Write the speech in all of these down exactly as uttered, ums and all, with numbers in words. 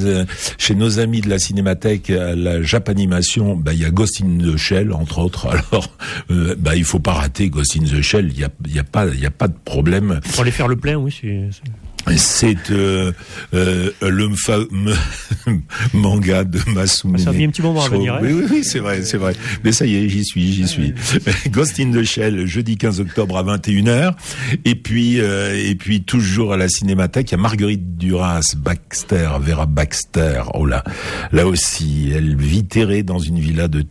euh, chez nos amis de la Cinémathèque, à la Japanimation, bah, il y a Ghost in the Shell, entre autres. Alors, euh, bah, il faut pas rater Ghost in the Shell. Il y a, il y a pas, il y a pas de problème. Pour aller faire le plein, oui, c'est... c'est... C'est euh, euh, le fameux manga de Masamune. Ça a mis un petit moment à venir. Oui, oui, oui, c'est vrai, c'est vrai. Mais ça y est, j'y suis, j'y suis. Ghost in the Shell, jeudi quinze octobre à vingt et une heures. Et puis, euh, et puis toujours à la Cinémathèque, il y a Marguerite Duras Baxter, Vera Baxter. Oh là, là aussi, elle vit terrée dans une villa de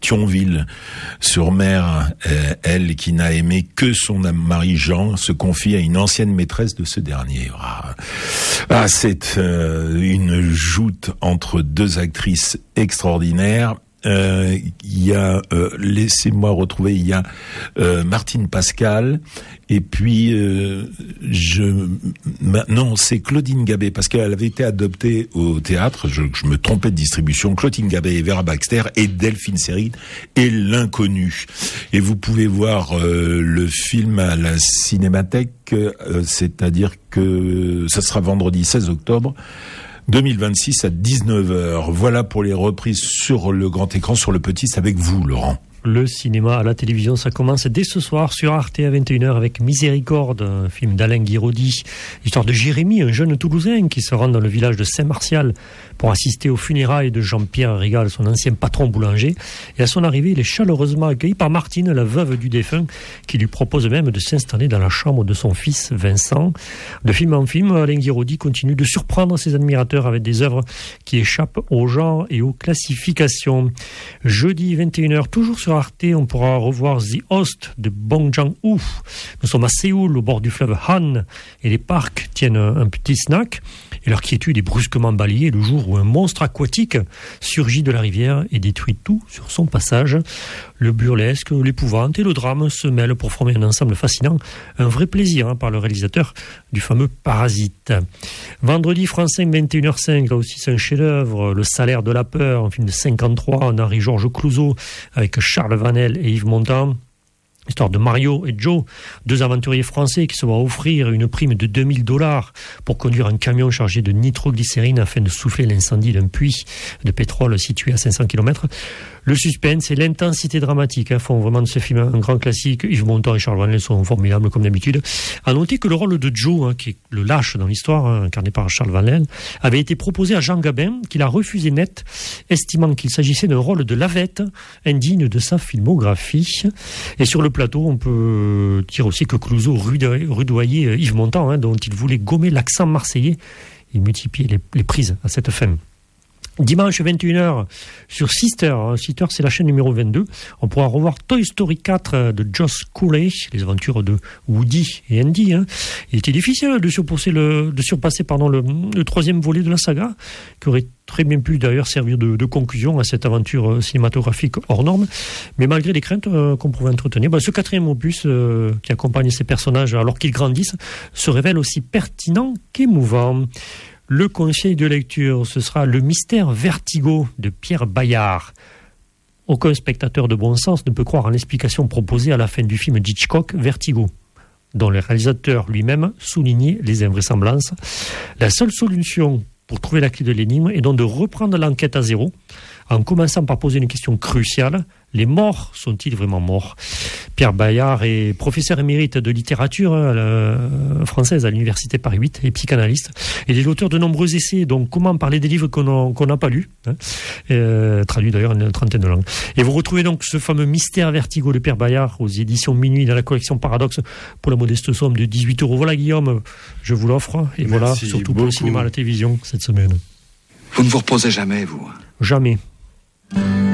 Thionville-sur-Mer. Euh, elle, qui n'a aimé que son mari Jean, se confie à une ancienne maîtresse de ce dernier. Ah, Ah, c'est euh, une joute entre deux actrices extraordinaires. Euh, il y a, euh, laissez-moi retrouver, il y a euh, Martine Pascal, et puis euh, je, ma, non, c'est Claudine Gabet, parce qu'elle avait été adoptée au théâtre. Je, je me trompais de distribution. Claudine Gabet et Vera Baxter et Delphine Seyrig et L'Inconnu. Et vous pouvez voir euh, le film à la Cinémathèque, euh, c'est-à-dire que ça sera vendredi seize octobre. deux mille vingt-six à dix-neuf heures. Voilà pour les reprises sur le grand écran, sur le petit, c'est avec vous, Laurent. Le cinéma à la télévision, ça commence dès ce soir sur Arte à vingt et une heures avec Miséricorde, un film d'Alain Guiraudy. L'histoire de Jérémy, un jeune Toulousain qui se rend dans le village de Saint-Martial pour assister aux funérailles de Jean-Pierre Rigal, son ancien patron boulanger. Et à son arrivée, il est chaleureusement accueilli par Martine, la veuve du défunt, qui lui propose même de s'installer dans la chambre de son fils Vincent. De film en film, Alain Guiraudy continue de surprendre ses admirateurs avec des œuvres qui échappent au genre et aux classifications. Jeudi vingt et une heures, toujours sur Arte, on pourra revoir The Host de Bong Joon-ho. Nous sommes à Séoul, au bord du fleuve Han, et les parcs tiennent un petit snack. Et leur quiétude est brusquement balayée le jour où un monstre aquatique surgit de la rivière et détruit tout sur son passage. Le burlesque, l'épouvante et le drame se mêlent pour former un ensemble fascinant. Un vrai plaisir hein, par le réalisateur du fameux Parasite. Vendredi, France cinq, vingt et une heures cinq, là aussi c'est un chef-d'œuvre. Le Salaire de la peur, un film de cinquante-trois, Henri-Georges Clouzot avec Charles Vanel et Yves Montand. Histoire de Mario et Joe, deux aventuriers français qui se voient offrir une prime de deux mille dollars pour conduire un camion chargé de nitroglycérine afin de souffler l'incendie d'un puits de pétrole situé à cinq cents kilomètres. Le suspense et l'intensité dramatique hein, font vraiment de ce film un grand classique. Yves Montand et Charles Vanel sont formidables comme d'habitude. À noter que le rôle de Joe, hein, qui est le lâche dans l'histoire, hein, incarné par Charles Vanel, avait été proposé à Jean Gabin, qu'il a refusé net, estimant qu'il s'agissait d'un rôle de lavette indigne de sa filmographie. Et sur le plateau, on peut dire aussi que Clouzot rudoyait Yves Montand, hein, dont il voulait gommer l'accent marseillais et multiplier les, les prises à cette fin. Dimanche vingt et une heures sur Sister. Sister, c'est la chaîne numéro vingt-deux. On pourra revoir Toy Story quatre de Josh Cooley, les aventures de Woody et Andy. Hein. Il était difficile de surpasser, le, de surpasser pardon, le, le troisième volet de la saga, qui aurait très bien pu d'ailleurs servir de, de conclusion à cette aventure cinématographique hors norme. Mais malgré les craintes euh, qu'on pouvait entretenir, bah, ce quatrième opus euh, qui accompagne ces personnages alors qu'ils grandissent se révèle aussi pertinent qu'émouvant. Le conseil de lecture, ce sera Le mystère Vertigo de Pierre Bayard. Aucun spectateur de bon sens ne peut croire à l'explication proposée à la fin du film d'Hitchcock, Vertigo, dont le réalisateur lui-même soulignait les invraisemblances. La seule solution pour trouver la clé de l'énigme est donc de reprendre l'enquête à zéro, en commençant par poser une question cruciale. Les morts sont-ils vraiment morts ? Pierre Bayard est professeur émérite de littérature à la française à l'université Paris huit et psychanalyste. Il est l'auteur de nombreux essais, donc comment parler des livres qu'on n'a pas lus, hein, euh, traduit d'ailleurs en une trentaine de langues. Et vous retrouvez donc ce fameux mystère Vertigo de Pierre Bayard aux éditions Minuit dans la collection Paradoxe pour la modeste somme de dix-huit euros. Voilà Guillaume, je vous l'offre. Et Merci voilà, surtout beaucoup. Pour le cinéma à la télévision cette semaine. Vous ne vous reposez jamais, vous ? Jamais.